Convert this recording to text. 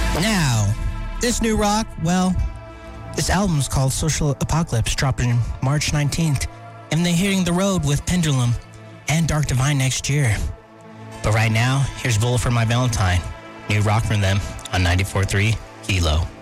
Now, this new rock, well, this album's called Social Apocalypse, dropping March 19th. And they're hitting the road with Pendulum and Dark Divine next year. But right now, here's Bullet for My Valentine. New rock from them on 94.3 Kilo.